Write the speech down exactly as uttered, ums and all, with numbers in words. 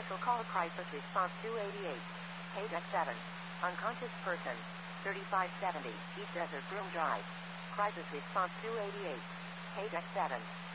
Special call crisis response two eighty-eight. Hey deck seven. Unconscious person. thirty-five seventy East Desert Broom Drive. Crisis response two eighty-eight. Hey deck seven.